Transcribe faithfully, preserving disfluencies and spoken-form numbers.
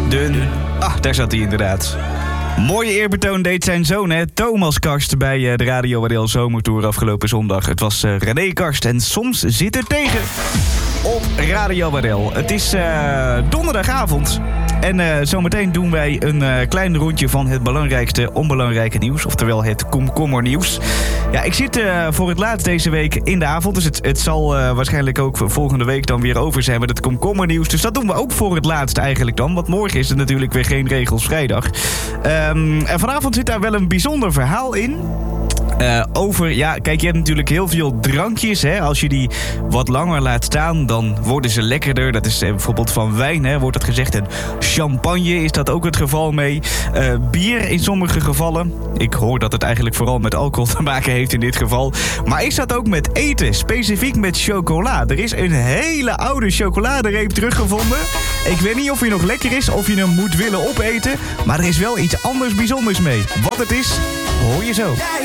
Karsten. Ah, daar zat hij inderdaad. Mooie eerbetoon deed zijn zoon, hè, Thomas Karst, bij uh, de Radio Waardeel Zomertour afgelopen zondag. Het was uh, René Karst en soms zit er tegen op Radio Waardeel. Het is uh, donderdagavond. En uh, zometeen doen wij een uh, klein rondje van het belangrijkste onbelangrijke nieuws. Oftewel het komkommernieuws. Ja, ik zit uh, voor het laatst deze week in de avond. Dus het, het zal uh, waarschijnlijk ook volgende week dan weer over zijn met het komkommernieuws. Dus dat doen we ook voor het laatst eigenlijk dan. Want morgen is er natuurlijk weer geen regels vrijdag. Um, en vanavond zit daar wel een bijzonder verhaal in. Uh, over, ja, kijk, je hebt natuurlijk heel veel drankjes, hè. Als je die wat langer laat staan, dan worden ze lekkerder. Dat is uh, bijvoorbeeld van wijn, hè, wordt dat gezegd. En champagne is dat ook het geval mee. Uh, bier in sommige gevallen. Ik hoor dat het eigenlijk vooral met alcohol te maken heeft in dit geval. Maar is dat ook met eten, specifiek met chocola? Er is een hele oude chocoladereep teruggevonden. Ik weet niet of hij nog lekker is, of je hem moet willen opeten. Maar er is wel iets anders bijzonders mee. Wat het is, hoor je zo.